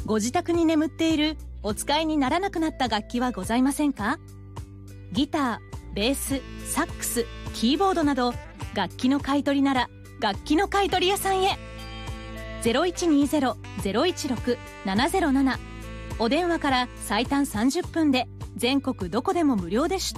ご自宅に眠っているお使いにならなくなった楽器はございませんか？ギター、ベース、サックス、キーボードなど楽器の買い取りなら楽器の買い取り屋さんへ。0120-016-707、お電話から最短30分で全国どこでも無料で出